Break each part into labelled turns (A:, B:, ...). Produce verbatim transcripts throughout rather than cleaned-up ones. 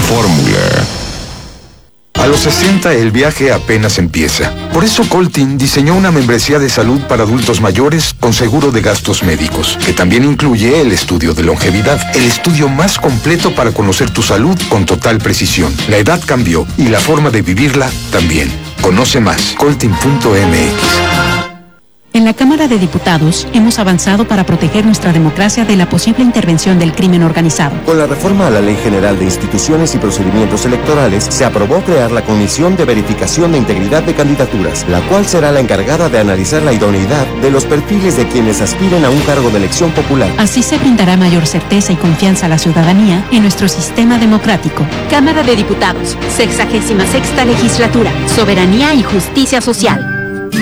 A: Fórmula. A los sesenta el viaje apenas empieza. Por eso Coltin diseñó una membresía de salud para adultos mayores con seguro de gastos médicos, que también incluye el estudio de longevidad, el estudio más completo para conocer tu salud con total precisión. La edad cambió y la forma de vivirla también. Conoce más, coltin punto m x.
B: En la Cámara de Diputados hemos avanzado para proteger nuestra democracia de la posible intervención del crimen organizado.
C: Con la reforma a la Ley General de Instituciones y Procedimientos Electorales, se aprobó crear la Comisión de Verificación de Integridad de Candidaturas, la cual será la encargada de analizar la idoneidad de los perfiles de quienes aspiren a un cargo de elección popular.
B: Así se brindará mayor certeza y confianza a la ciudadanía en nuestro sistema democrático.
D: Cámara de Diputados, sexagésima sexta legislatura, soberanía y justicia social.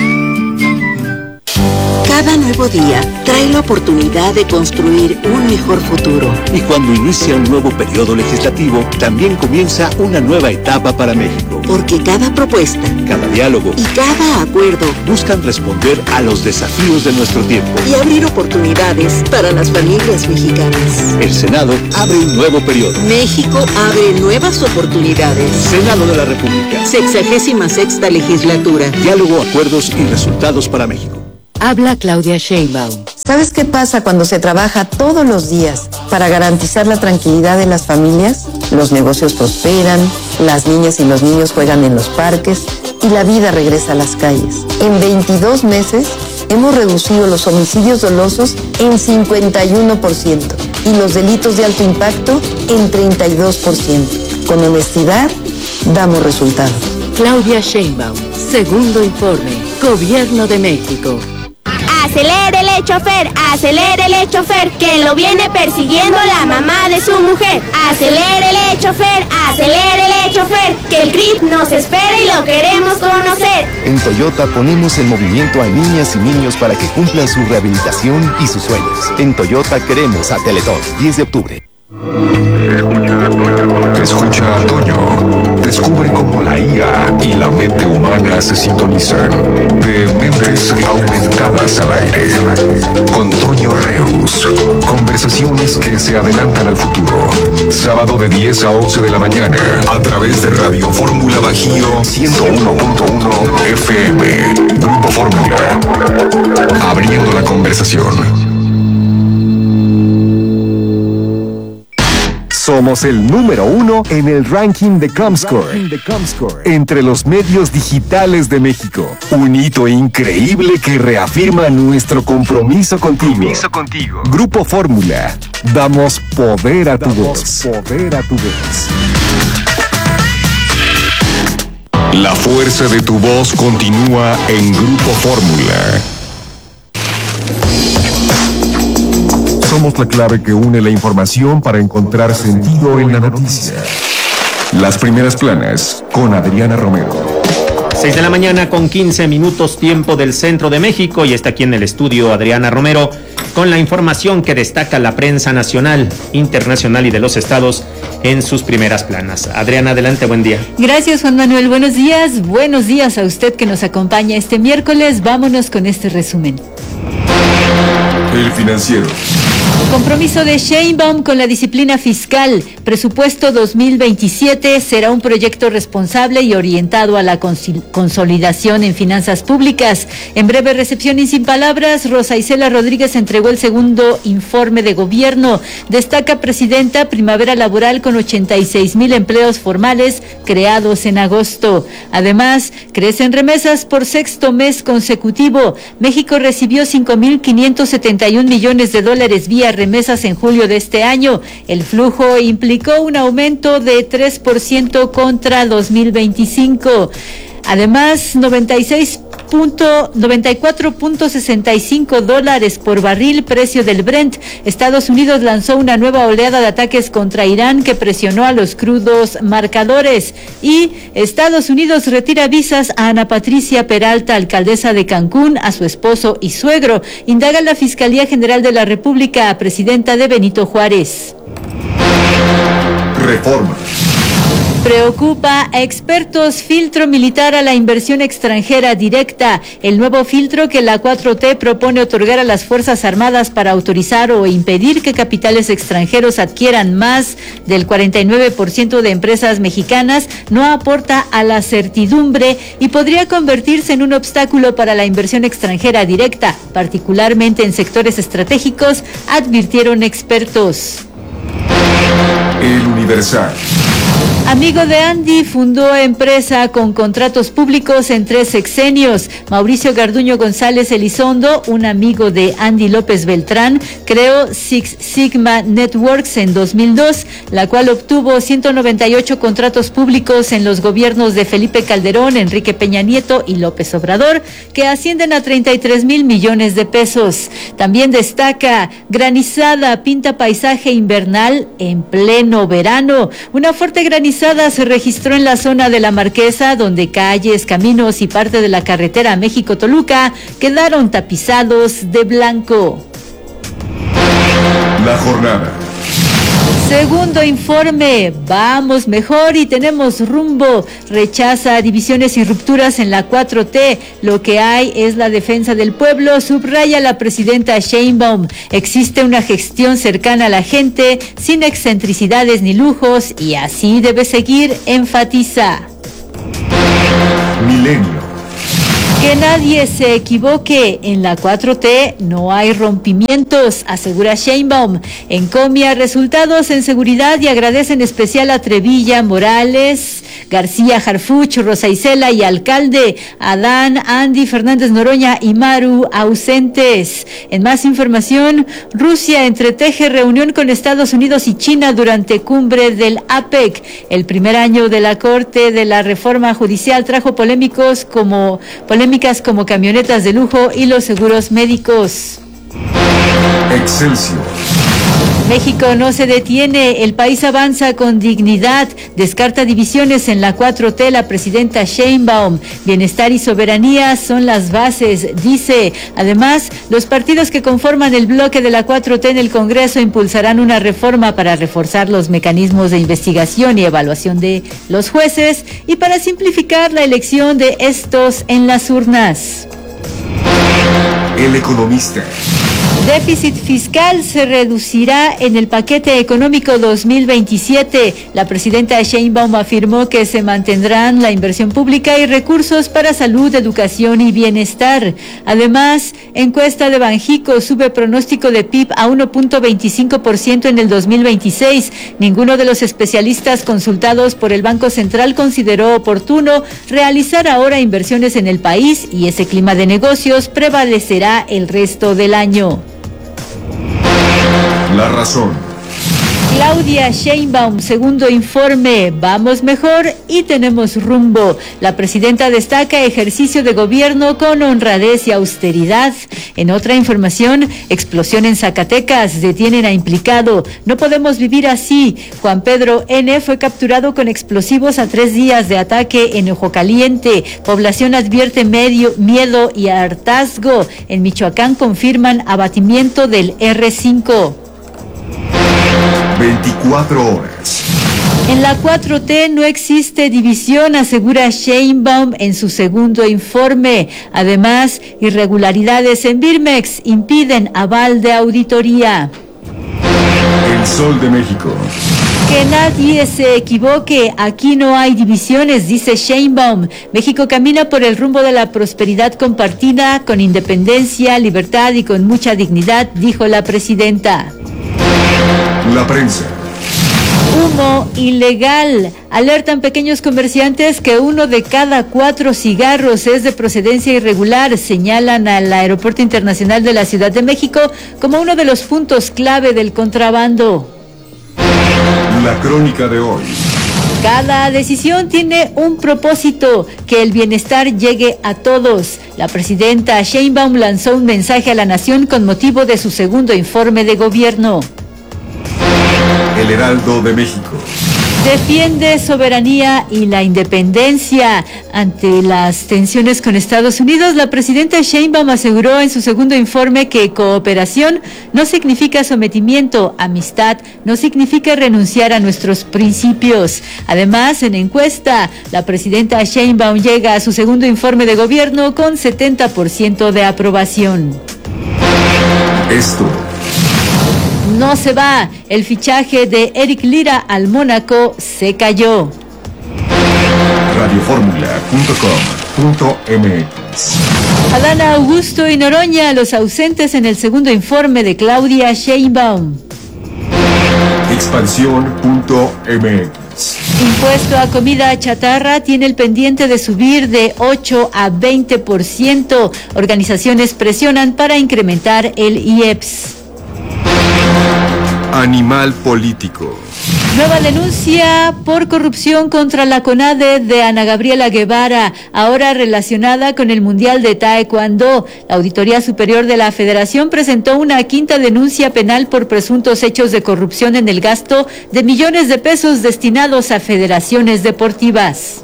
E: Cada nuevo día trae la oportunidad de construir un mejor futuro.
F: Y cuando inicia un nuevo periodo legislativo, también comienza una nueva etapa para México.
E: Porque cada propuesta,
F: cada diálogo
E: y cada acuerdo
F: buscan responder a los desafíos de nuestro tiempo
E: y abrir oportunidades para las familias mexicanas.
F: El Senado abre un nuevo periodo.
E: México abre nuevas oportunidades.
F: Senado de la República.
E: Sexagésima sexta legislatura.
F: Diálogo, acuerdos y resultados para México.
G: Habla Claudia Sheinbaum.
H: ¿Sabes qué pasa cuando se trabaja todos los días para garantizar la tranquilidad de las familias? Los negocios prosperan, las niñas y los niños juegan en los parques y la vida regresa a las calles. En veintidós meses hemos reducido los homicidios dolosos en cincuenta y uno por ciento y los delitos de alto impacto en treinta y dos por ciento. Con honestidad, damos resultados.
G: Claudia Sheinbaum, segundo informe, Gobierno de México.
I: Acelérele, chofer, acelérele, chofer, que lo viene persiguiendo la mamá de su mujer. Acelérele, chofer, acelérele, chofer, que el C R I P nos espera y lo queremos conocer.
C: En Toyota ponemos en movimiento a niñas y niños para que cumplan su rehabilitación y sus sueños. En Toyota queremos a Teletón, diez de octubre.
A: Escucha a Toño. Descubre cómo la I A y la mente humana se sintonizan. De mentes aumentadas al aire. Con Toño Reus. Conversaciones que se adelantan al futuro. Sábado de diez a once de la mañana. A través de Radio Fórmula Bajío ciento uno punto uno F M. Grupo Fórmula. Abriendo la conversación.
J: Somos el número uno en el ranking de Comscore, entre los medios digitales de México. Un hito increíble que reafirma nuestro compromiso contigo. Compromiso contigo. Grupo Fórmula. Damos poder a tu voz. Poder a tu voz.
A: La fuerza de tu voz continúa en Grupo Fórmula.
J: Somos la clave que une la información para encontrar sentido en la noticia. Las primeras planas con Adriana Romero.
K: seis de la mañana con quince minutos tiempo del centro de México y está aquí en el estudio Adriana Romero con la información que destaca la prensa nacional, internacional y de los estados en sus primeras planas. Adriana, adelante, buen día.
L: Gracias, Juan Manuel, buenos días. Buenos días a usted que nos acompaña este miércoles. Vámonos con este resumen.
J: El Financiero.
L: Compromiso de Sheinbaum con la disciplina fiscal. Presupuesto dos mil veintisiete será un proyecto responsable y orientado a la consolidación en finanzas públicas. En breve recepción y sin palabras, Rosa Isela Rodríguez entregó el segundo informe de gobierno. Destaca presidenta primavera laboral con ochenta y seis mil empleos formales creados en agosto. Además, crecen remesas por sexto mes consecutivo. México recibió cinco mil quinientos setenta y un millones de dólares vía remesas en julio de este año. El flujo implicó un aumento de tres por ciento contra dos mil veinticinco. Además, noventa y seis noventa y cuatro punto sesenta y cinco dólares por barril precio del Brent. Estados Unidos lanzó una nueva oleada de ataques contra Irán que presionó a los crudos marcadores. Y Estados Unidos retira visas a Ana Patricia Peralta, alcaldesa de Cancún, a su esposo y suegro. Indaga la Fiscalía General de la República a presidenta de Benito Juárez.
J: Reforma.
L: Preocupa a expertos filtro militar a la inversión extranjera directa. El nuevo filtro que la cuatro T propone otorgar a las Fuerzas Armadas para autorizar o impedir que capitales extranjeros adquieran más del cuarenta y nueve por ciento de empresas mexicanas no aporta a la certidumbre y podría convertirse en un obstáculo para la inversión extranjera directa, particularmente en sectores estratégicos, advirtieron expertos.
A: El Universal.
L: Amigo de Andy, fundó empresa con contratos públicos en tres sexenios. Mauricio Garduño González Elizondo, un amigo de Andy López Beltrán, creó Six Sigma Networks en dos mil dos, la cual obtuvo ciento noventa y ocho contratos públicos en los gobiernos de Felipe Calderón, Enrique Peña Nieto y López Obrador, que ascienden a treinta y tres mil millones de pesos. También destaca granizada pinta paisaje invernal en pleno verano. Una fuerte granizada se registró en la zona de La Marquesa, donde calles, caminos y parte de la carretera México-Toluca quedaron tapizados de blanco.
A: La jornada.
L: Segundo informe, vamos mejor y tenemos rumbo. Rechaza divisiones y rupturas en la cuatro T. Lo que hay es la defensa del pueblo, subraya la presidenta Sheinbaum. Existe una gestión cercana a la gente, sin excentricidades ni lujos, y así debe seguir, enfatiza.
A: Milenio.
L: Que nadie se equivoque, en la cuatro T no hay rompimientos, asegura Sheinbaum. Encomia resultados en seguridad y agradece en especial a Trevilla, Morales, García Harfuch, Rosa Isela y alcalde, Adán, Andy, Fernández Noroña y Maru ausentes. En más información, Rusia entreteje reunión con Estados Unidos y China durante cumbre del APEC. El primer año de la Corte de la Reforma Judicial trajo polémicos como polémicas como camionetas de lujo y los seguros médicos.
A: Excelsior.
L: México no se detiene, el país avanza con dignidad, descarta divisiones en la cuatro T la presidenta Sheinbaum. Bienestar y soberanía son las bases, dice. Además, los partidos que conforman el bloque de la cuatro T en el Congreso impulsarán una reforma para reforzar los mecanismos de investigación y evaluación de los jueces y para simplificar la elección de estos en las urnas.
A: El Economista.
L: Déficit fiscal se reducirá en el paquete económico dos mil veintisiete. La presidenta Sheinbaum afirmó que se mantendrán la inversión pública y recursos para salud, educación y bienestar. Además, encuesta de Banjico sube pronóstico de P I B a uno punto veinticinco por ciento en el dos mil veintiséis. Ninguno de los especialistas consultados por el Banco Central consideró oportuno realizar ahora inversiones en el país y ese clima de negocios prevalecerá el resto del año.
A: La razón.
L: Claudia Sheinbaum, segundo informe, vamos mejor y tenemos rumbo. La presidenta destaca ejercicio de gobierno con honradez y austeridad. En otra información, explosión en Zacatecas, detienen a implicado. No podemos vivir así. Juan Pedro N. fue capturado con explosivos a tres días de ataque en Ojo Caliente. Población advierte medio, miedo y hartazgo. En Michoacán confirman abatimiento del erre cinco.
A: veinticuatro horas.
L: En la cuatro T no existe división, asegura Sheinbaum en su segundo informe. Además, irregularidades en Birmex impiden aval de auditoría.
A: El Sol de México.
L: Que nadie se equivoque, aquí no hay divisiones, dice Sheinbaum. México camina por el rumbo de la prosperidad compartida, con independencia, libertad y con mucha dignidad, dijo la presidenta.
A: La prensa.
L: Humo ilegal. Alertan pequeños comerciantes que uno de cada cuatro cigarros es de procedencia irregular. Señalan al Aeropuerto Internacional de la Ciudad de México como uno de los puntos clave del contrabando.
A: La crónica de hoy.
L: Cada decisión tiene un propósito, que el bienestar llegue a todos. La presidenta Sheinbaum lanzó un mensaje a la nación con motivo de su segundo informe de gobierno.
A: El Heraldo de México.
L: Defiende soberanía y la independencia ante las tensiones con Estados Unidos. La presidenta Sheinbaum aseguró en su segundo informe que cooperación no significa sometimiento, amistad no significa renunciar a nuestros principios. Además, en encuesta, la presidenta Sheinbaum llega a su segundo informe de gobierno con setenta por ciento de aprobación.
J: Esto
L: no se va. El fichaje de Eric Lira al Mónaco se cayó.
J: radio fórmula punto com punto m x.
L: Adán Augusto y Noroña, los ausentes en el segundo informe de Claudia Sheinbaum.
J: expansión punto m x.
L: Impuesto a comida chatarra tiene el pendiente de subir de ocho a veinte por ciento. Organizaciones presionan para incrementar el I E P S.
J: Animal político.
L: Nueva denuncia por corrupción contra la CONADE de Ana Gabriela Guevara, ahora relacionada con el Mundial de Taekwondo. La Auditoría Superior de la Federación presentó una quinta denuncia penal por presuntos hechos de corrupción en el gasto de millones de pesos destinados a federaciones deportivas.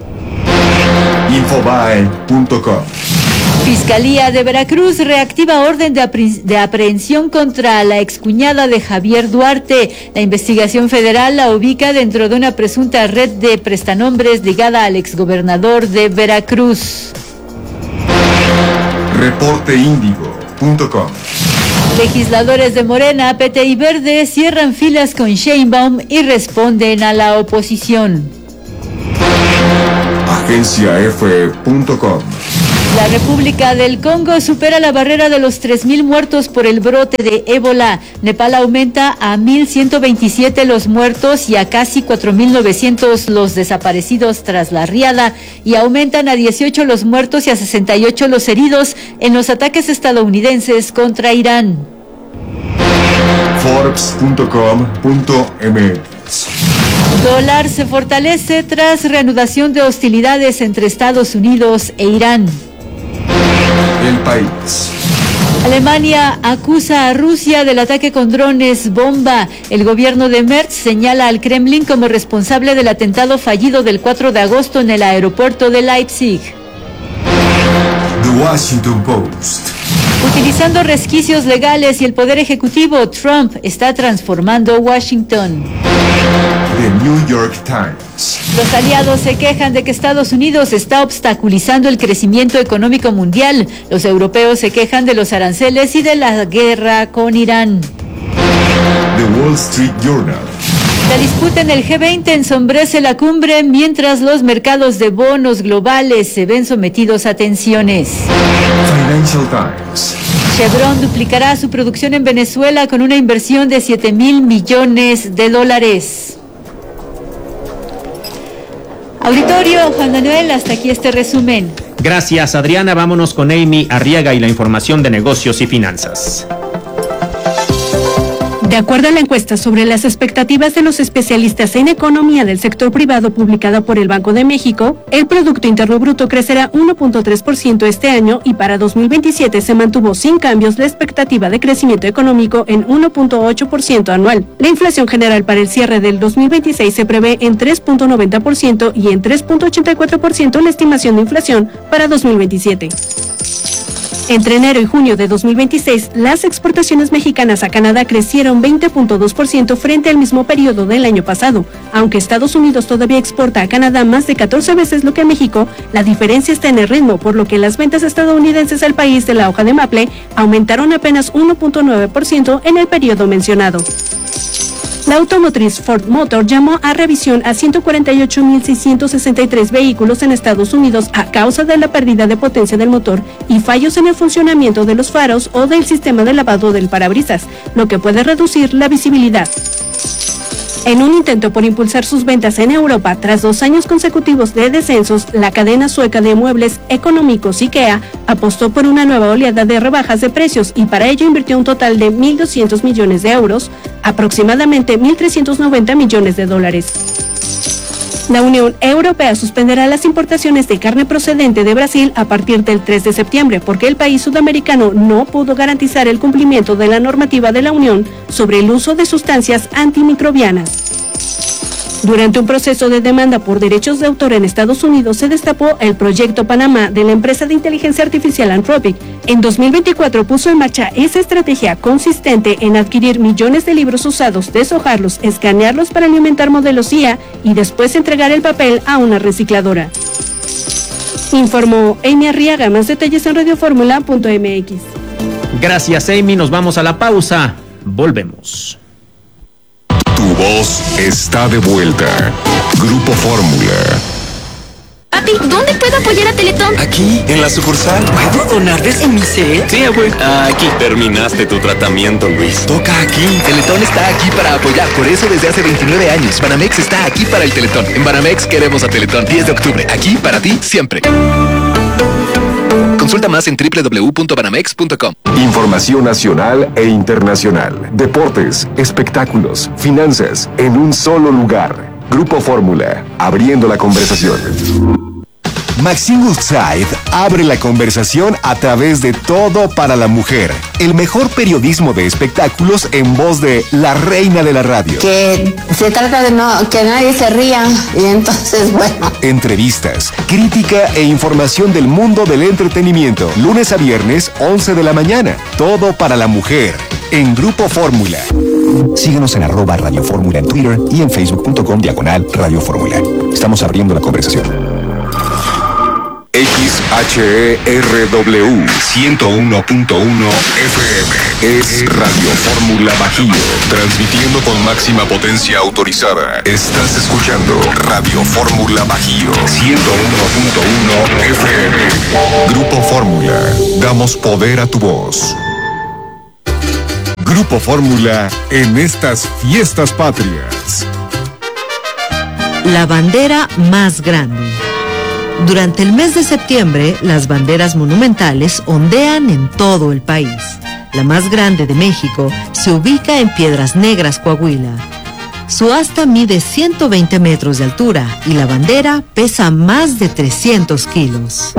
J: infobae punto com.
L: Fiscalía de Veracruz reactiva orden de, apre- de aprehensión contra la excuñada de Javier Duarte. La investigación federal la ubica dentro de una presunta red de prestanombres ligada al exgobernador de Veracruz.
J: reporte índigo punto com.
L: Legisladores de Morena, P T y Verde cierran filas con Sheinbaum y responden a la oposición.
J: agencia efe punto com.
L: La República del Congo supera la barrera de los tres mil muertos por el brote de ébola. Nepal aumenta a mil ciento veintisiete los muertos y a casi cuatro mil novecientos los desaparecidos tras la riada, y aumentan a dieciocho los muertos y a sesenta y ocho los heridos en los ataques estadounidenses contra Irán.
J: forbes punto com punto m x.
L: Dólar se fortalece tras reanudación de hostilidades entre Estados Unidos e Irán.
J: El país.
L: Alemania acusa a Rusia del ataque con drones bomba. El gobierno de Merz señala al Kremlin como responsable del atentado fallido del cuatro de agosto en el aeropuerto de Leipzig.
J: The Washington Post.
L: Utilizando resquicios legales y el poder ejecutivo, Trump está transformando Washington.
J: The New York Times.
L: Los aliados se quejan de que Estados Unidos está obstaculizando el crecimiento económico mundial. Los europeos se quejan de los aranceles y de la guerra con Irán.
J: The Wall Street Journal.
L: La disputa en el G veinte ensombrece la cumbre mientras los mercados de bonos globales se ven sometidos a tensiones.
J: Financial Times.
L: Chevron duplicará su producción en Venezuela con una inversión de siete mil millones de dólares. Auditorio, Juan Manuel, hasta aquí este resumen.
K: Gracias, Adriana. Vámonos con Amy Arriaga y la información de negocios y finanzas.
B: De acuerdo a la encuesta sobre las expectativas de los especialistas en economía del sector privado publicada por el Banco de México, el Producto Interno Bruto crecerá uno punto tres por ciento este año y para dos mil veintisiete se mantuvo sin cambios la expectativa de crecimiento económico en uno punto ocho por ciento anual. La inflación general para el cierre del dos mil veintiséis se prevé en tres punto noventa por ciento y en tres punto ochenta y cuatro por ciento la estimación de inflación para dos mil veintisiete. Entre enero y junio de dos mil veintiséis, las exportaciones mexicanas a Canadá crecieron veinte punto dos por ciento frente al mismo periodo del año pasado. Aunque Estados Unidos todavía exporta a Canadá más de catorce veces lo que a México, la diferencia está en el ritmo, por lo que las ventas estadounidenses al país de la hoja de maple aumentaron apenas uno punto nueve por ciento en el periodo mencionado. La automotriz Ford Motor llamó a revisión a ciento cuarenta y ocho mil seiscientos sesenta y tres vehículos en Estados Unidos a causa de la pérdida de potencia del motor y fallos en el funcionamiento de los faros o del sistema de lavado del parabrisas, lo que puede reducir la visibilidad. En un intento por impulsar sus ventas en Europa, tras dos años consecutivos de descensos, la cadena sueca de muebles económicos IKEA apostó por una nueva oleada de rebajas de precios y para ello invirtió un total de mil doscientos millones de euros, aproximadamente mil trescientos noventa millones de dólares. La Unión Europea suspenderá las importaciones de carne procedente de Brasil a partir del tres de septiembre, porque el país sudamericano no pudo garantizar el cumplimiento de la normativa de la Unión sobre el uso de sustancias antimicrobianas. Durante un proceso de demanda por derechos de autor en Estados Unidos se destapó el Proyecto Panamá de la empresa de inteligencia artificial Anthropic. En dos mil veinticuatro puso en marcha esa estrategia consistente en adquirir millones de libros usados, deshojarlos, escanearlos para alimentar modelos I A y después entregar el papel a una recicladora. Informó Amy Arriaga. Más detalles en radioformula punto m x.
K: Gracias, Amy. Nos vamos a la pausa. Volvemos.
A: Tu voz está de vuelta. Grupo Fórmula.
I: Papi, ¿dónde puedo apoyar a Teletón?
M: Aquí, en la sucursal. ¿Puedo donar desde mi C? Sí, abuelo. Aquí. Terminaste tu tratamiento, Luis. Toca aquí. Teletón está aquí para apoyar. Por eso desde hace veintinueve años, Banamex está aquí para el Teletón. En Banamex queremos a Teletón. diez de octubre. Aquí para ti, siempre. Consulta más en doble u doble u doble u punto banamex punto com.
J: Información nacional e internacional. Deportes, espectáculos, finanzas, en un solo lugar. Grupo Fórmula, abriendo la conversación. Maxine Woodside abre la conversación a través de Todo para la Mujer, el mejor periodismo de espectáculos en voz de la reina de la radio.
N: Que se trata de no que nadie se ría y entonces, bueno.
J: Entrevistas, crítica e información del mundo del entretenimiento. Lunes a viernes, once de la mañana. Todo para la Mujer, en Grupo Fórmula. Síguenos en arroba Radio Fórmula en Twitter y en facebook punto com diagonal Radio Fórmula. Estamos abriendo la conversación.
A: X H E R W ciento uno punto uno F M es Radio Fórmula Bajío, transmitiendo con máxima potencia autorizada. Estás escuchando Radio Fórmula Bajío ciento uno punto uno F M. Grupo Fórmula, damos poder a tu voz.
J: Grupo Fórmula en estas fiestas patrias.
O: La bandera más grande. Durante el mes de septiembre, las banderas monumentales ondean en todo el país. La más grande de México se ubica en Piedras Negras, Coahuila. Su asta mide ciento veinte metros de altura y la bandera pesa más de trescientos kilos.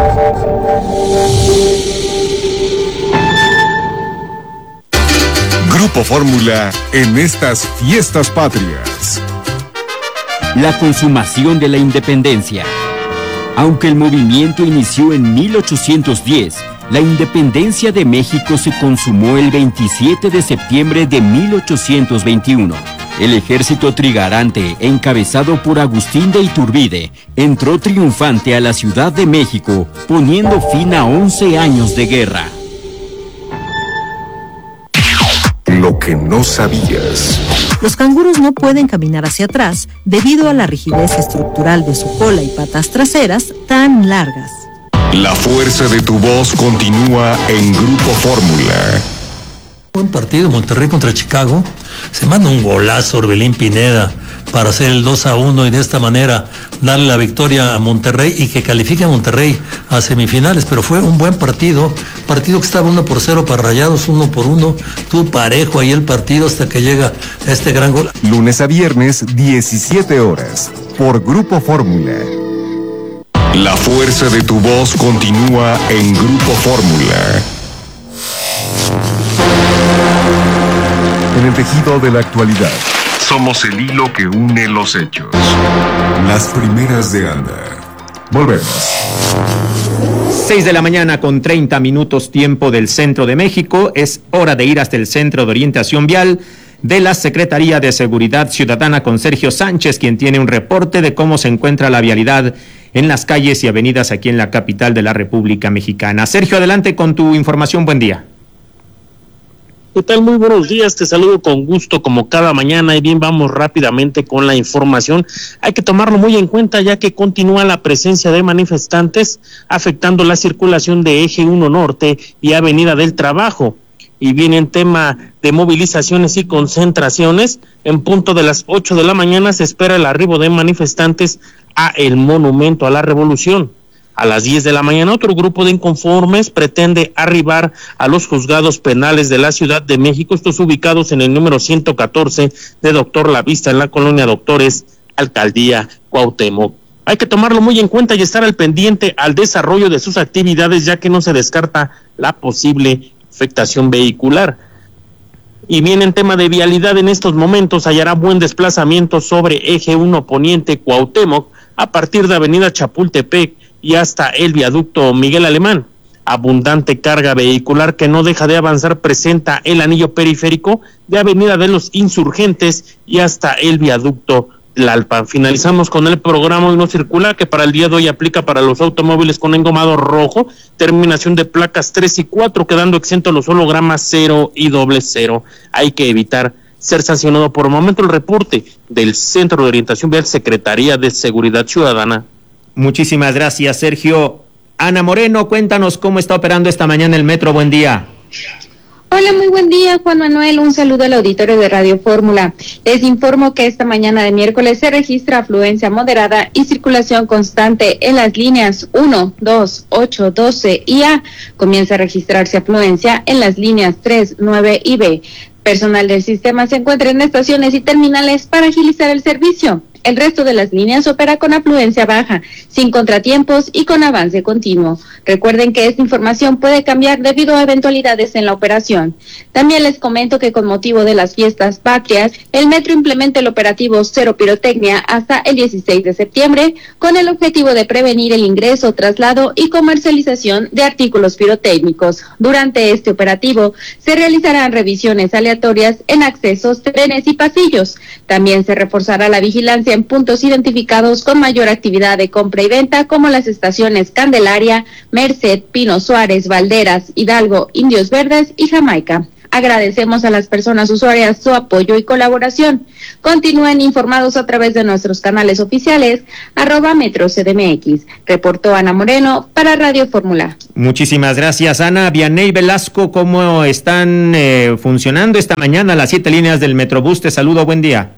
J: Grupo Fórmula en estas fiestas patrias.
P: La consumación de la independencia. Aunque el movimiento inició en mil ochocientos diez, la independencia de México se consumó el veintisiete de septiembre de mil ochocientos veintiuno. El ejército trigarante, encabezado por Agustín de Iturbide, entró triunfante a la Ciudad de México, poniendo fin a once años de guerra.
A: Lo que no sabías.
O: Los canguros no pueden caminar hacia atrás debido a la rigidez estructural de su cola y patas traseras tan largas.
A: La fuerza de tu voz continúa en Grupo Fórmula.
Q: Buen partido, Monterrey contra Chicago. Se manda un golazo Orbelín Pineda para hacer el dos a uno y de esta manera darle la victoria a Monterrey y que califique a Monterrey a semifinales. Pero fue un buen partido, partido que estaba uno por cero para Rayados, uno por uno. Tuvo parejo ahí el partido hasta que llega este gran gol.
J: Lunes a viernes, diecisiete horas, por Grupo Fórmula.
A: La fuerza de tu voz continúa en Grupo Fórmula.
J: En el tejido de la actualidad.
A: Somos el hilo que une los hechos.
J: Las primeras de andar. Volvemos.
K: seis de la mañana con treinta minutos tiempo del centro de México. Es hora de ir hasta el Centro de Orientación Vial de la Secretaría de Seguridad Ciudadana con Sergio Sánchez, quien tiene un reporte de cómo se encuentra la vialidad en las calles y avenidas aquí en la capital de la República Mexicana. Sergio, adelante con tu información. Buen día.
R: ¿Qué tal? Muy buenos días, te saludo con gusto como cada mañana y bien, vamos rápidamente con la información. Hay que tomarlo muy en cuenta ya que continúa la presencia de manifestantes afectando la circulación de Eje uno Norte y Avenida del Trabajo. Y bien, en tema de movilizaciones y concentraciones, en punto de las ocho de la mañana se espera el arribo de manifestantes a el Monumento a la Revolución. A las diez de la mañana, otro grupo de inconformes pretende arribar a los juzgados penales de la Ciudad de México, estos ubicados en el número ciento catorce de Doctor Lavista, en la colonia Doctores, Alcaldía Cuauhtémoc. Hay que tomarlo muy en cuenta y estar al pendiente al desarrollo de sus actividades, ya que no se descarta la posible afectación vehicular. Y bien, en tema de vialidad, en estos momentos hallará buen desplazamiento sobre eje uno Poniente Cuauhtémoc a partir de avenida Chapultepec y hasta el viaducto Miguel Alemán. Abundante carga vehicular que no deja de avanzar presenta el anillo periférico de avenida de los Insurgentes y hasta el viaducto Tlalpan. Finalizamos con el programa no circular que para el día de hoy aplica para los automóviles con engomado rojo, terminación de placas tres y cuatro, quedando exento los hologramas cero y doble cero. Hay que evitar ser sancionado. Por el momento el reporte del Centro de Orientación Vial, Secretaría de Seguridad Ciudadana.
K: Muchísimas gracias, Sergio. Ana Moreno, cuéntanos cómo está operando esta mañana el metro. Buen día.
S: Hola, muy buen día, Juan Manuel. Un saludo al auditorio de Radio Fórmula. Les informo que esta mañana de miércoles se registra afluencia moderada y circulación constante en las líneas uno, dos, ocho, doce y A. Comienza a registrarse afluencia en las líneas tres, nueve y B. Personal del sistema se encuentra en estaciones y terminales para agilizar el servicio. El resto de las líneas opera con afluencia baja, sin contratiempos y con avance continuo. Recuerden que esta información puede cambiar debido a eventualidades en la operación. También les comento que con motivo de las fiestas patrias, el metro implementa el operativo Cero Pirotecnia hasta el dieciséis de septiembre, con el objetivo de prevenir el ingreso, traslado y comercialización de artículos pirotécnicos. Durante este operativo, se realizarán revisiones aleatorias en accesos, trenes y pasillos. También se reforzará la vigilancia en puntos identificados con mayor actividad de compra y venta, como las estaciones Candelaria, Merced, Pino Suárez, Valderas, Hidalgo, Indios Verdes y Jamaica. Agradecemos a las personas usuarias su apoyo y colaboración. Continúen informados a través de nuestros canales oficiales, arroba Metro C D M X. Reportó Ana Moreno para Radio Fórmula.
K: Muchísimas gracias, Ana. Vianey Velasco, ¿cómo están eh, funcionando esta mañana las siete líneas del Metrobús? Te saludo, buen día.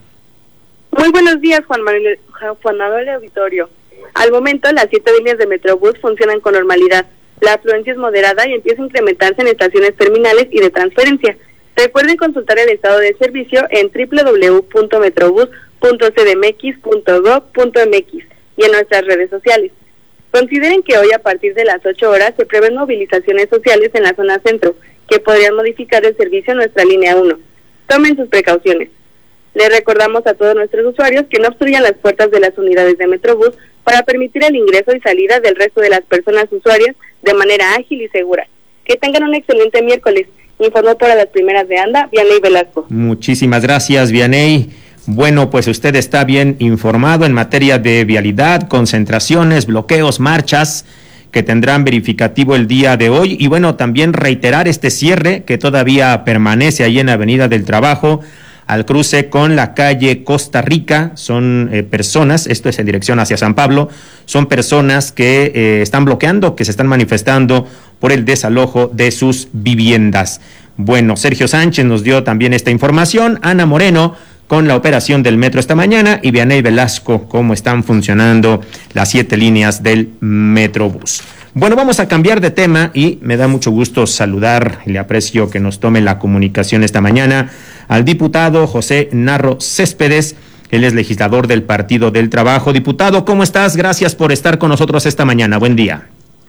T: Muy buenos días, Juan Manuel, Juan Manuel Auditorio. Al momento, las siete líneas de Metrobús funcionan con normalidad. La afluencia es moderada y empieza a incrementarse en estaciones terminales y de transferencia. Recuerden consultar el estado de servicio en doble u doble u doble u punto metrobús punto c d m x punto gov punto m x y en nuestras redes sociales. Consideren que hoy a partir de las ocho horas se prevén movilizaciones sociales en la zona centro, que podrían modificar el servicio en nuestra línea uno. Tomen sus precauciones. Les recordamos a todos nuestros usuarios que no obstruyan las puertas de las unidades de Metrobús para permitir el ingreso y salida del resto de las personas usuarias de manera ágil y segura. Que tengan un excelente miércoles. Informó para las primeras de ANDA, Vianey Velasco.
K: Muchísimas gracias, Vianey. Bueno, pues usted está bien informado en materia de vialidad, concentraciones, bloqueos, marchas que tendrán verificativo el día de hoy. Y bueno, también reiterar este cierre que todavía permanece ahí en Avenida del Trabajo, al cruce con la calle Costa Rica. Son eh, personas, esto es en dirección hacia San Pablo, son personas que eh, están bloqueando, que se están manifestando por el desalojo de sus viviendas. Bueno, Sergio Sánchez nos dio también esta información, Ana Moreno con la operación del metro esta mañana y Vianey Velasco cómo están funcionando las siete líneas del Metrobús. Bueno, vamos a cambiar de tema y me da mucho gusto saludar, le aprecio que nos tome la comunicación esta mañana al diputado José Narro Céspedes. Él es legislador del Partido del Trabajo. Diputado, ¿cómo estás? Gracias por estar con nosotros esta mañana. Buen día.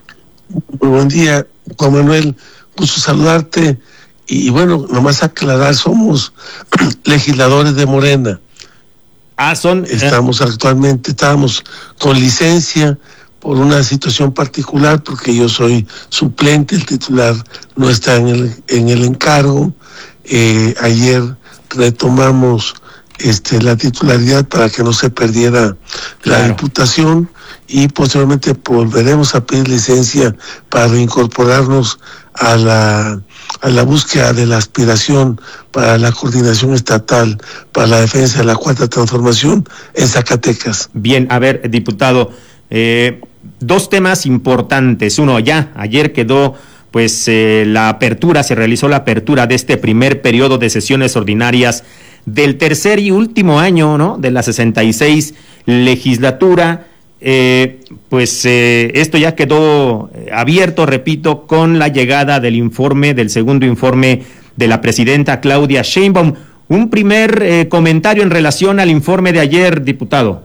U: Muy buen día, Juan Manuel. Gusto saludarte. Y bueno, nomás aclarar, somos legisladores de Morena.
K: Ah, son...
U: Estamos actualmente, estábamos con licencia por una situación particular, porque yo soy suplente, el titular no está en el, en el encargo. Eh, ayer retomamos este, la titularidad para que no se perdiera claro. la diputación, y posteriormente volveremos a pedir licencia para reincorporarnos a la a la búsqueda de la aspiración para la coordinación estatal para la defensa de la cuarta transformación en Zacatecas.
K: Bien, a ver, diputado, eh, dos temas importantes. Uno, ya ayer quedó pues eh, la apertura, se realizó la apertura de este primer periodo de sesiones ordinarias del tercer y último año, ¿no?, de la sesenta y seis legislatura. Eh, pues eh, esto ya quedó abierto, repito, con la llegada del informe, del segundo informe de la presidenta Claudia Sheinbaum. Un primer eh, comentario en relación al informe de ayer, diputado.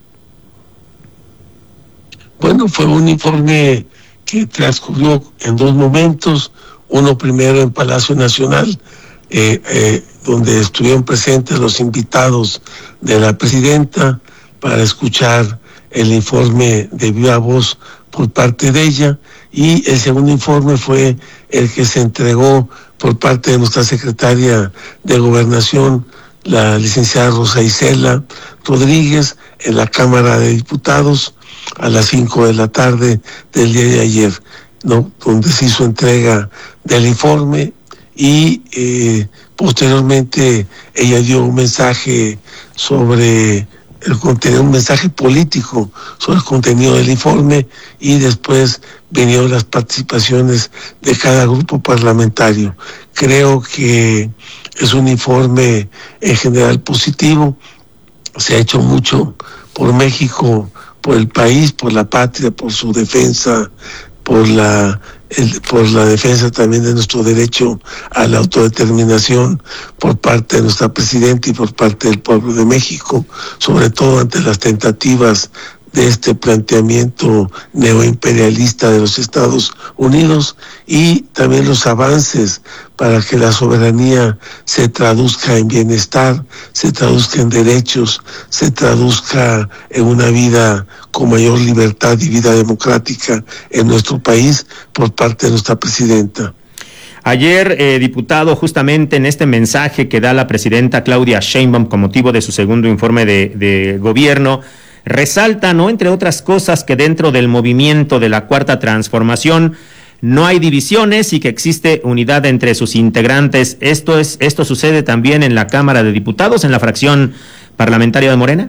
U: Bueno, fue un informe que transcurrió en dos momentos, uno primero en Palacio Nacional, eh, eh, donde estuvieron presentes los invitados de la presidenta para escuchar el informe de viva voz por parte de ella, y el segundo informe fue el que se entregó por parte de nuestra secretaria de Gobernación, la licenciada Rosa Isela Rodríguez, en la Cámara de Diputados a las cinco de la tarde del día de ayer, ¿no? Donde se hizo entrega del informe y eh, posteriormente ella dio un mensaje sobre el contenido, un mensaje político sobre el contenido del informe, y después vinieron las participaciones de cada grupo parlamentario. Creo que es un informe en general positivo. Se ha hecho mucho por México, por el país, por la patria, por su defensa, por la el, por la defensa también de nuestro derecho a la autodeterminación por parte de nuestra presidenta y por parte del pueblo de México, sobre todo ante las tentativas de este planteamiento neoimperialista de los Estados Unidos, y también los avances para que la soberanía se traduzca en bienestar, se traduzca en derechos, se traduzca en una vida con mayor libertad y vida democrática en nuestro país por parte de nuestra presidenta.
K: Ayer, eh, diputado, justamente en este mensaje que da la presidenta Claudia Sheinbaum con motivo de su segundo informe de, de gobierno, resalta, ¿no?, entre otras cosas, que dentro del movimiento de la Cuarta Transformación no hay divisiones y que existe unidad entre sus integrantes. ¿Esto es, esto sucede también en la Cámara de Diputados, en la fracción parlamentaria de Morena?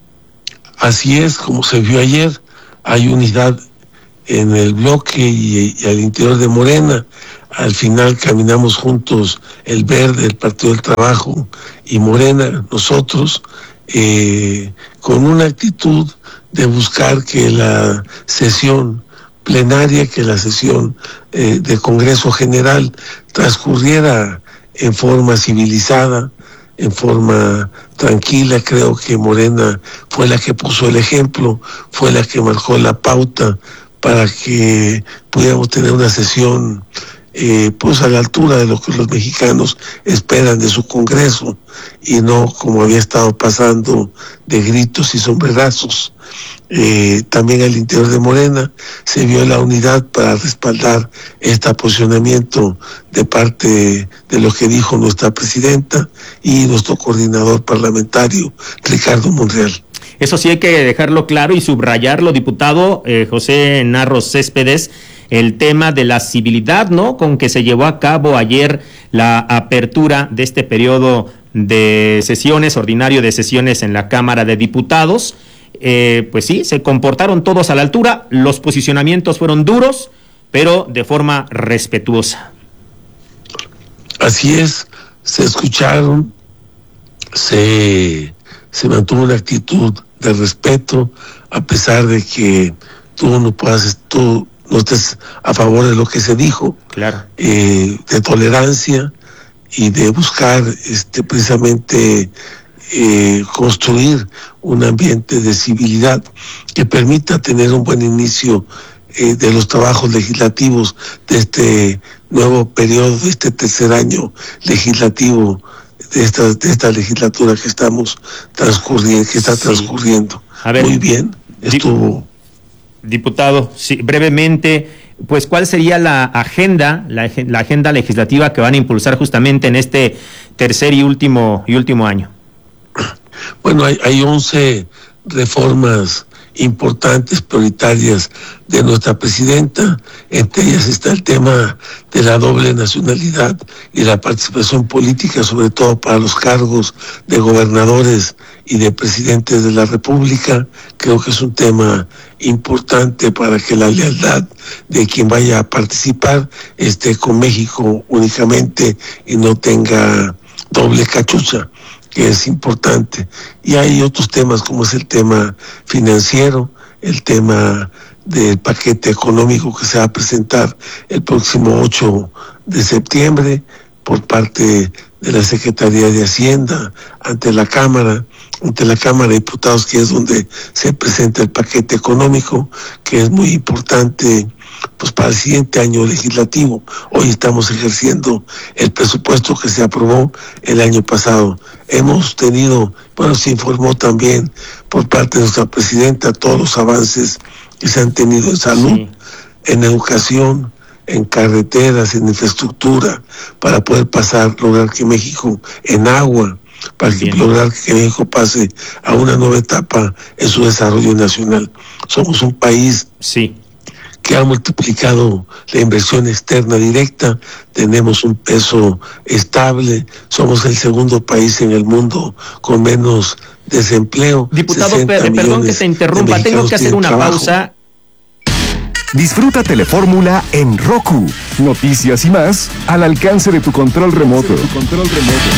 U: Así es, como se vio ayer, hay unidad en el bloque y, y al interior de Morena. Al final caminamos juntos el Verde, el Partido del Trabajo y Morena, nosotros, eh, con una actitud de buscar que la sesión plenaria, que la sesión eh, de Congreso General transcurriera en forma civilizada, en forma tranquila. Creo que Morena fue la que puso el ejemplo, fue la que marcó la pauta para que pudiéramos tener una sesión eh, pues a la altura de lo que los mexicanos esperan de su Congreso, y no como había estado pasando de gritos y sombrerazos. Eh, también al interior de Morena se vio la unidad para respaldar este posicionamiento de parte de lo que dijo nuestra presidenta y nuestro coordinador parlamentario, Ricardo Monreal.
K: Eso sí hay que dejarlo claro y subrayarlo, diputado eh, José Narro Céspedes, el tema de la civilidad, ¿no?, con que se llevó a cabo ayer la apertura de este periodo de sesiones, ordinario de sesiones en la Cámara de Diputados. Eh, pues sí, se comportaron todos a la altura, los posicionamientos fueron duros, pero de forma respetuosa.
U: Así es, se escucharon, se, se mantuvo una actitud de respeto, a pesar de que tú no puedas, tú no estés a favor de lo que se dijo,
K: claro,
U: eh, de tolerancia y de buscar este precisamente eh, construir un ambiente de civilidad que permita tener un buen inicio eh, de los trabajos legislativos de este nuevo periodo, de este tercer año legislativo de esta de esta legislatura que estamos transcurriendo, que está sí. transcurriendo.
K: A ver,
U: muy bien, estuvo.
K: Diputado, sí, brevemente, pues, ¿cuál sería la agenda, la, la agenda legislativa que van a impulsar justamente en este tercer y último y último año?
U: Bueno, hay, hay once reformas importantes, prioritarias de nuestra presidenta. Entre ellas está el tema de la doble nacionalidad y la participación política, sobre todo para los cargos de gobernadores y de presidentes de la República. Creo que es un tema importante para que la lealtad de quien vaya a participar esté con México únicamente y no tenga doble cachucha, que es importante. Y hay otros temas, como es el tema financiero, el tema del paquete económico que se va a presentar el próximo ocho de septiembre por parte de la Secretaría de Hacienda ante la Cámara, ante la Cámara de Diputados, que es donde se presenta el paquete económico, que es muy importante pues para el siguiente año legislativo. Hoy estamos ejerciendo el presupuesto que se aprobó el año pasado. Hemos tenido, bueno, se informó también por parte de nuestra presidenta todos los avances que se han tenido en salud, sí, en educación, en carreteras, en infraestructura, para poder pasar, lograr que México, en agua, para que lograr que México pase a una nueva etapa en su desarrollo nacional. Somos un país
K: sí.
U: que ha multiplicado la inversión externa directa, tenemos un peso estable, somos el segundo país en el mundo con menos desempleo.
K: Diputado, per, perdón que te interrumpa, tengo que hacer una trabajo. pausa.
J: Disfruta Telefórmula en Roku. Noticias y más al alcance de tu control remoto. Tu control remoto.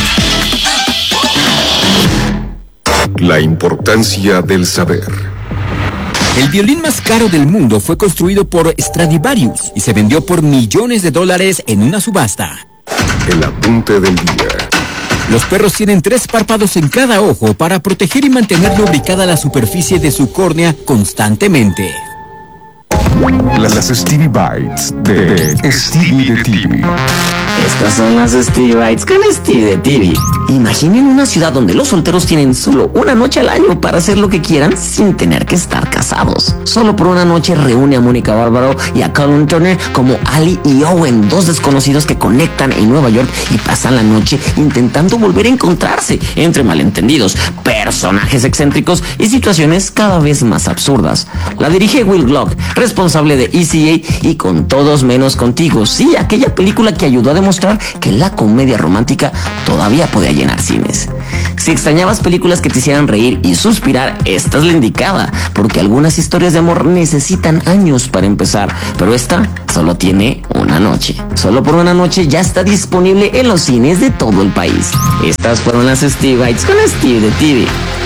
A: La importancia del saber.
M: El violín más caro del mundo fue construido por Stradivarius y se vendió por millones de dólares en una subasta.
A: El apunte del día.
M: Los perros tienen tres párpados en cada ojo para proteger y mantener lubricada la superficie de su córnea constantemente.
J: Las Stevie Bites de Stevie de T V.
D: Estas son las Stevie Bites con Stevie de T V. Imaginen una ciudad donde los solteros tienen solo una noche al año para hacer lo que quieran sin tener que estar casados. Solo por una noche reúne a Mónica Bárbaro y a Colin Turner como Ali y Owen, dos desconocidos que conectan en Nueva York y pasan la noche intentando volver a encontrarse entre malentendidos, personajes excéntricos y situaciones cada vez más absurdas. La dirige Will Glock, responsable de E C A y Con Todos Menos Contigo. Sí, aquella película que ayudó a demostrar que la comedia romántica todavía podía llenar cines. Si extrañabas películas que te hicieran reír y suspirar, esta es la indicada, porque algunas historias de amor necesitan años para empezar, pero esta solo tiene una noche. Solo por una noche ya está disponible en los cines de todo el país. Estas fueron las Stevie Bites con Stevie de T V.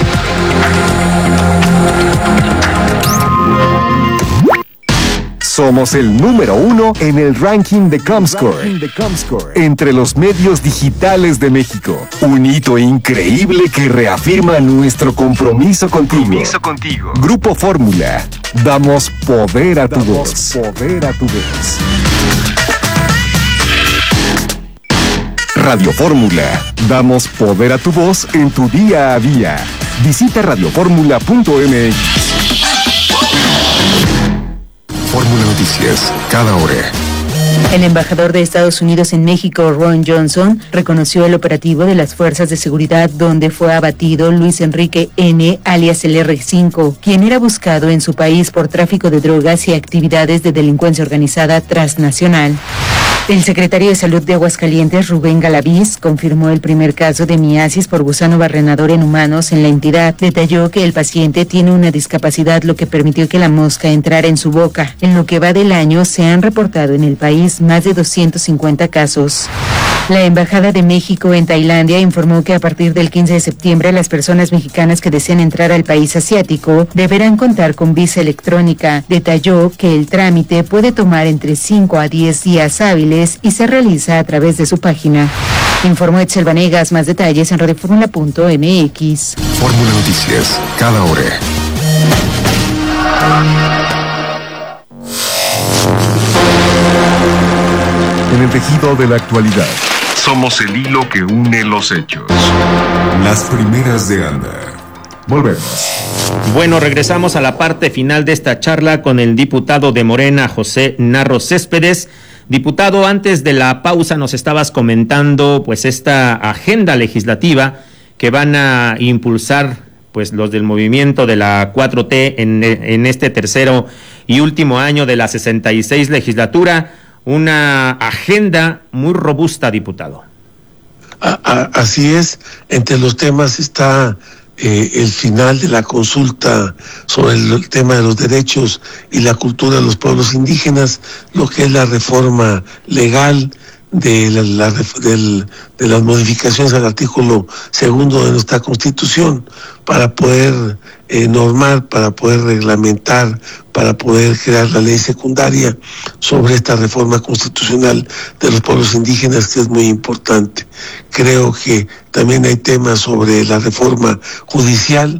J: Somos el número uno en el ranking de Comscore, entre los medios digitales de México. Un hito increíble que reafirma nuestro compromiso contigo. Compromiso contigo. Grupo Fórmula. Damos poder a tu voz. Poder a tu voz. Radio Fórmula. Damos poder a tu voz en tu día a día. Visita radio fórmula punto m x.
A: Fórmula Noticias, cada hora.
V: El embajador de Estados Unidos en México, Ron Johnson, reconoció el operativo de las fuerzas de seguridad donde fue abatido Luis Enrique N., alias el erre cinco, quien era buscado en su país por tráfico de drogas y actividades de delincuencia organizada transnacional. El secretario de Salud de Aguascalientes, Rubén Galaviz, confirmó el primer caso de miasis por gusano barrenador en humanos en la entidad. Detalló que el paciente tiene una discapacidad, lo que permitió que la mosca entrara en su boca. En lo que va del año, se han reportado en el país más de doscientos cincuenta casos. La Embajada de México en Tailandia informó que a partir del quince de septiembre las personas mexicanas que deseen entrar al país asiático deberán contar con visa electrónica. Detalló que el trámite puede tomar entre cinco a diez días hábiles y se realiza a través de su página. Informó Etzel Vanegas. Más detalles en radio fórmula punto m x.
A: Fórmula Noticias, cada hora.
J: En el tejido de la actualidad.
A: Somos el hilo que une los hechos. Las primeras de Anda. Volvemos.
K: Bueno, regresamos a la parte final de esta charla con el diputado de Morena, José Narro Céspedes. Diputado, antes de la pausa nos estabas comentando pues esta agenda legislativa que van a impulsar pues los del movimiento de la cuatro T en, en este tercero y último año de la sesenta y seis legislatura. Una agenda muy robusta, diputado.
U: A, a, así es, entre los temas está eh, el final de la consulta sobre el, el tema de los derechos y la cultura de los pueblos indígenas, lo que es la reforma legal de, la, la, del, de las modificaciones al artículo segundo de nuestra Constitución para poder eh, normar, para poder reglamentar, para poder crear la ley secundaria sobre esta reforma constitucional de los pueblos indígenas, que es muy importante. Creo que también hay temas sobre la reforma judicial,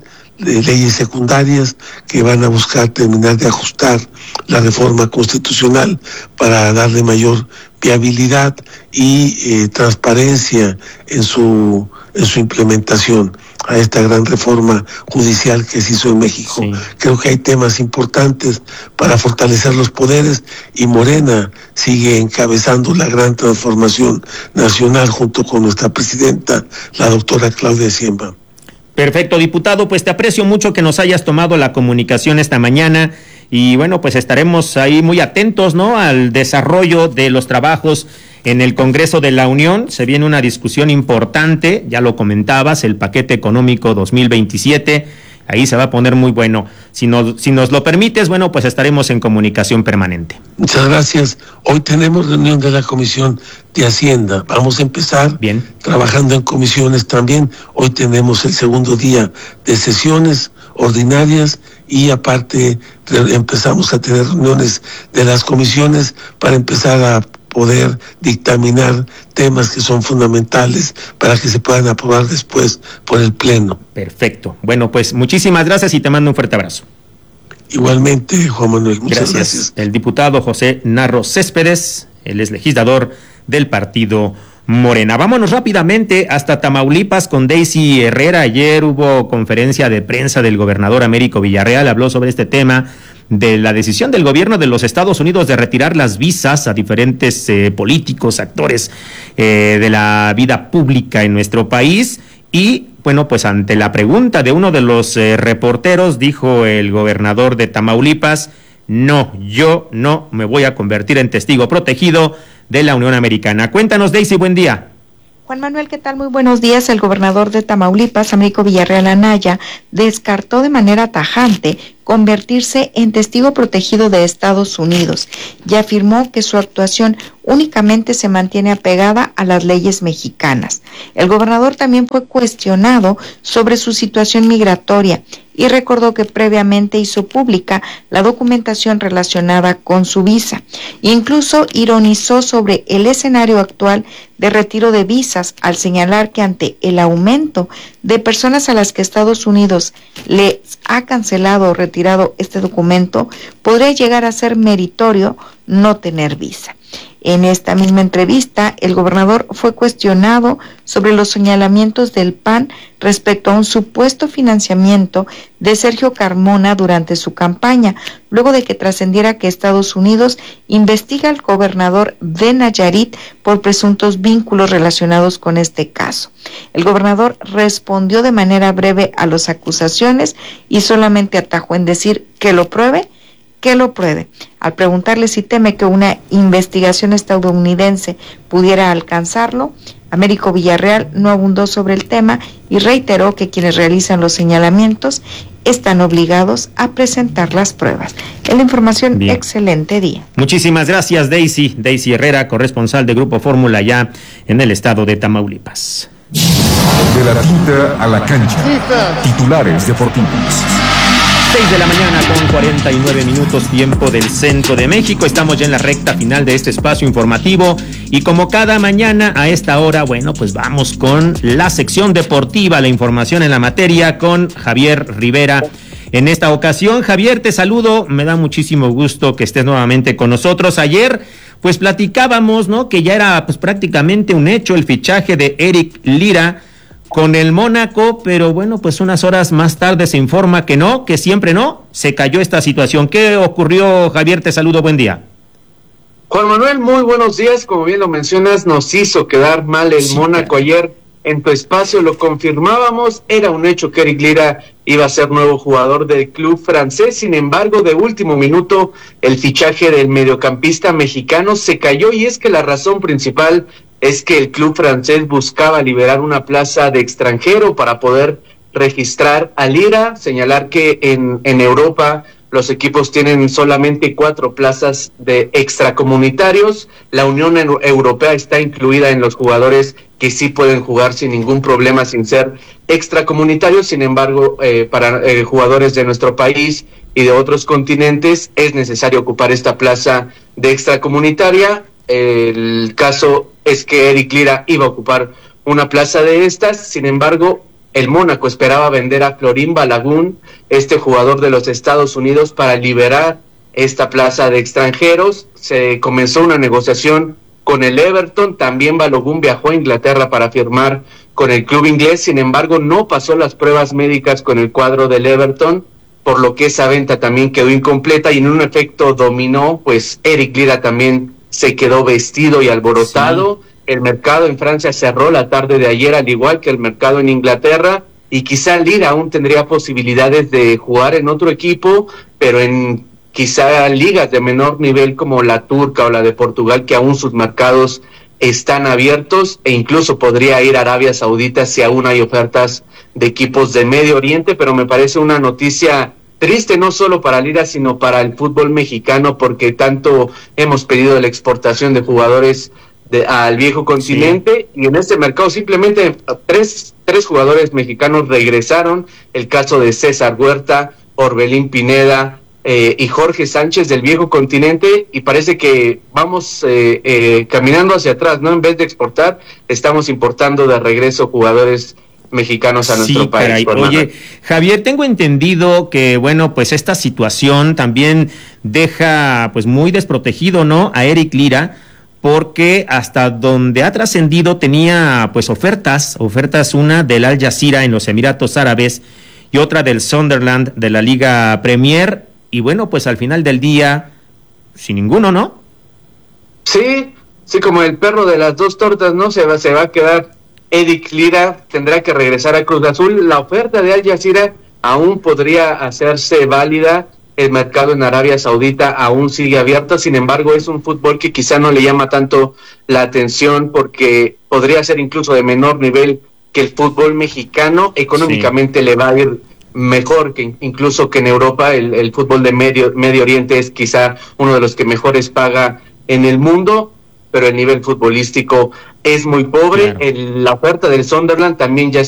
U: de leyes secundarias que van a buscar terminar de ajustar la reforma constitucional para darle mayor viabilidad y eh, transparencia en su en su implementación a esta gran reforma judicial que se hizo en México. Sí. Creo que hay temas importantes para fortalecer los poderes y Morena sigue encabezando la gran transformación nacional junto con nuestra presidenta, la doctora Claudia Sheinbaum.
K: Perfecto, diputado, pues te aprecio mucho que nos hayas tomado la comunicación esta mañana y bueno, pues estaremos ahí muy atentos, ¿no?, al desarrollo de los trabajos en el Congreso de la Unión. Se viene una discusión importante, ya lo comentabas, el paquete económico dos mil veintisiete, ahí se va a poner muy bueno. Si nos, si nos lo permites, bueno, pues estaremos en comunicación permanente.
U: Muchas gracias. Hoy tenemos reunión de la Comisión de Hacienda. Vamos a empezar
K: Bien.
U: trabajando en comisiones también. Hoy tenemos el segundo día de sesiones ordinarias y aparte empezamos a tener reuniones de las comisiones para empezar a poder dictaminar temas que son fundamentales para que se puedan aprobar después por el Pleno.
K: Perfecto. Bueno, pues muchísimas gracias y te mando un fuerte abrazo.
U: Igualmente, Juan Manuel, muchas gracias.
K: Gracias. El diputado José Narro Céspedes, él es legislador del partido Morena. Vámonos rápidamente hasta Tamaulipas con Daisy Herrera. Ayer hubo conferencia de prensa del gobernador Américo Villarreal, habló sobre este tema de la decisión del gobierno de los Estados Unidos de retirar las visas a diferentes eh, políticos, actores eh, de la vida pública en nuestro país. Y bueno, pues ante la pregunta de uno de los eh, reporteros, dijo el gobernador de Tamaulipas: no, yo no me voy a convertir en testigo protegido de la Unión Americana. Cuéntanos, Daisy, buen día.
E: Juan Manuel, ¿qué tal? Muy buenos días. El gobernador de Tamaulipas, Américo Villarreal Anaya, descartó de manera tajante convertirse en testigo protegido de Estados Unidos y afirmó que su actuación únicamente se mantiene apegada a las leyes mexicanas. El gobernador también fue cuestionado sobre su situación migratoria y recordó que previamente hizo pública la documentación relacionada con su visa. Incluso ironizó sobre el escenario actual de retiro de visas al señalar que ante el aumento de personas a las que Estados Unidos les ha cancelado o retirado este documento, podría llegar a ser meritorio no tener visa. En esta misma entrevista, el gobernador fue cuestionado sobre los señalamientos del P A N respecto a un supuesto financiamiento de Sergio Carmona durante su campaña, luego de que trascendiera que Estados Unidos investiga al gobernador de Nayarit por presuntos vínculos relacionados con este caso. El gobernador respondió de manera breve a las acusaciones y solamente atajó en decir que lo pruebe, que lo pruebe. Al preguntarle si teme que una investigación estadounidense pudiera alcanzarlo, Américo Villarreal no abundó sobre el tema y reiteró que quienes realizan los señalamientos están obligados a presentar las pruebas. En la información, bien. Excelente día.
K: Muchísimas gracias, Daisy. Daisy Herrera, corresponsal de Grupo Fórmula ya en el estado de Tamaulipas.
A: De la tinta a la cancha. Titulares deportivos.
K: seis de la mañana con cuarenta y nueve minutos, tiempo del centro de México. Estamos ya en la recta final de este espacio informativo y como cada mañana a esta hora, bueno, pues vamos con la sección deportiva, la información en la materia con Javier Rivera. En esta ocasión, Javier, te saludo, me da muchísimo gusto que estés nuevamente con nosotros. Ayer, pues platicábamos, ¿no?, que ya era pues prácticamente un hecho el fichaje de Eric Lira con el Mónaco, pero bueno, pues unas horas más tarde se informa que no, que siempre no, se cayó esta situación. ¿Qué ocurrió, Javier? Te saludo, buen día.
F: Juan Manuel, muy buenos días. Como bien lo mencionas, nos hizo quedar mal el sí, Mónaco ayer. En tu espacio lo confirmábamos, era un hecho que Eric Lira iba a ser nuevo jugador del club francés. Sin embargo, de último minuto, el fichaje del mediocampista mexicano se cayó, y es que la razón principal es que el club francés buscaba liberar una plaza de extranjero para poder registrar a Lira. Señalar que en, en Europa los equipos tienen solamente cuatro plazas de extracomunitarios. La Unión Europea está incluida en los jugadores que sí pueden jugar sin ningún problema sin ser extracomunitarios. Sin embargo, eh, para eh, jugadores de nuestro país y de otros continentes es necesario ocupar esta plaza de extracomunitaria. El caso es que Eric Lira iba a ocupar una plaza de estas. Sin embargo, el Mónaco esperaba vender a Florin Balogun, este jugador de los Estados Unidos, para liberar esta plaza de extranjeros. Se comenzó una negociación con el Everton, también Balogun viajó a Inglaterra para firmar con el club inglés, sin embargo no pasó las pruebas médicas con el cuadro del Everton, por lo que esa venta también quedó incompleta y en un efecto dominó, pues Eric Lira también se quedó vestido y alborotado. Sí. El mercado en Francia cerró la tarde de ayer, al igual que el mercado en Inglaterra, y quizá Lira aún tendría posibilidades de jugar en otro equipo, pero en quizá ligas de menor nivel como la turca o la de Portugal, que aún sus mercados están abiertos, e incluso podría ir a Arabia Saudita si aún hay ofertas de equipos de Medio Oriente. Pero me parece una noticia triste no solo para Lira, sino para el fútbol mexicano, porque tanto hemos pedido la exportación de jugadores de, al viejo continente, sí. Y en este mercado simplemente tres, tres jugadores mexicanos regresaron, el caso de César Huerta, Orbelín Pineda, Eh, y Jorge Sánchez del viejo continente, y parece que vamos eh, eh, caminando hacia atrás, ¿no? En vez de exportar, estamos importando de regreso jugadores mexicanos a nuestro
K: sí,
F: país.
K: Oye, Javier, tengo entendido que, bueno, pues esta situación también deja pues muy desprotegido, ¿no?, a Eric Lira, porque hasta donde ha trascendido tenía pues ofertas, ofertas una del Al Jazeera en los Emiratos Árabes y otra del Sunderland de la Liga Premier. Y bueno, pues al final del día, sin ninguno, ¿no?
F: Sí, sí, como el perro de las dos tortas, ¿no? Se va, se va a quedar Eric Lira, tendrá que regresar a Cruz Azul. La oferta de Al Jazeera aún podría hacerse válida, el mercado en Arabia Saudita aún sigue abierto, sin embargo es un fútbol que quizá no le llama tanto la atención porque podría ser incluso de menor nivel que el fútbol mexicano. Económicamente sí le va a ir mejor que incluso que en Europa. El, el fútbol de Medio, Medio Oriente es quizá uno de los que mejores paga en el mundo, pero el nivel futbolístico es muy pobre. Claro. El, la oferta del Sunderland también ya